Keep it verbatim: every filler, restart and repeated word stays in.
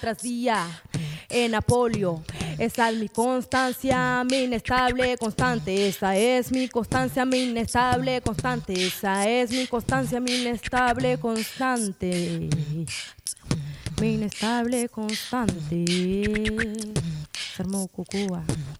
tras día en apolio. Esa es mi constancia, mi inestable constante. Esa es mi constancia, mi inestable constante. Esa es mi constancia, mi inestable constante. Mi inestable constante. Se armó Cucúa.